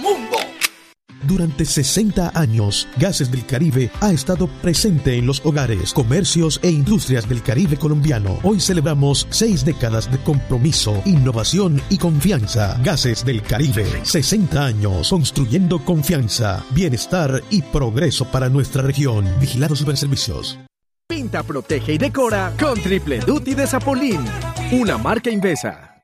mundo. Durante 60 años, Gases del Caribe ha estado presente en los hogares, comercios e industrias del Caribe colombiano. Hoy celebramos 6 décadas de compromiso, innovación y confianza. Gases del Caribe, 60 años construyendo confianza, bienestar y progreso para nuestra región. Vigilado Superservicios. Pinta, protege y decora con Triple Duty de Zapolín, una marca Invesa.